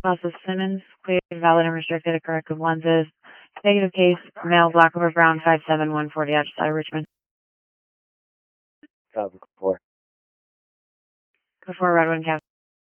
Also Simmons, clear, valid and restricted, corrective lenses. Negative case, male, black over brown, 5'7", 140, outside Richmond. Copy, 4. Before Redwood Cap.